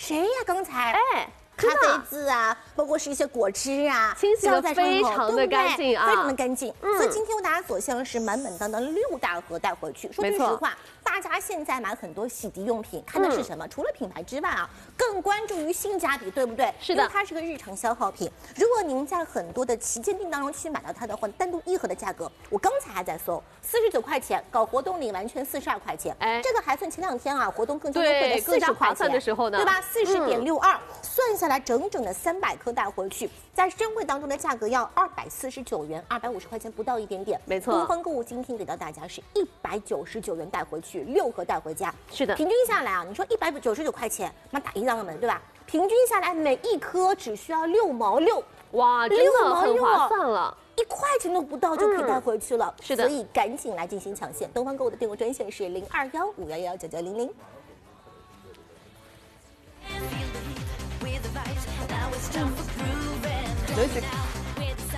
谁呀？刚才咖啡渍啊，包括是一些果汁啊， 清洗的非常的干净啊， 非常的干净。所以今天为大家所向是满满当当6大盒带回去。说句实话，大家现在买很多洗涤用品，看的是什么？除了品牌之外啊，更关注于性价比，对不对？ 是的， 因为它是个日常消耗品。如果您在很多的旗舰店当中去买到它的话，单独1盒的价格，我刚才还在搜，49块钱，搞活动领完全42块钱。这个还算前2天啊，活动更加优惠的40块钱的时候呢， 对吧？40.62，算下来整整的300颗带回去，在深柜当中的价格要249元，250块钱不到一点点。 没错， 东方购物今天给到大家是199元带回去，6盒带回家。 是的， 平均下来啊，你说199块钱，妈打一张门，对吧？平均下来每1颗只需要6毛6， 哇，真的很划算了 ，1块钱都不到就可以带回去了。 是的， 所以赶紧来进行抢现。东方购物的电话专线是0215119900。 有